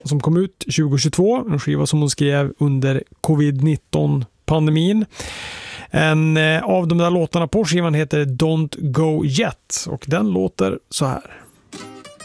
som kom ut 2022. En skiva som hon skrev under covid-19-pandemin. En av de där låtarna på skivan heter Don't Go Yet och den låter så här.